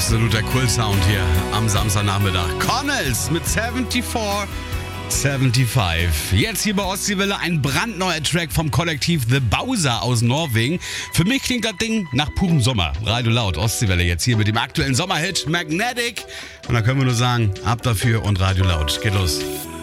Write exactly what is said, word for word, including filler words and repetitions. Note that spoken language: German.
Absoluter Kult-Sound hier am Samstagnachmittag. Connells mit vierundsiebzig fünfundsiebzig. Jetzt hier bei Ostseewelle ein brandneuer Track vom Kollektiv The Bowser aus Norwegen. Für mich klingt das Ding nach purem Sommer. Radio Laut, Ostseewelle jetzt hier mit dem aktuellen Sommerhit Magnetic. Und da können wir nur sagen, ab dafür und Radio Laut. Geht los.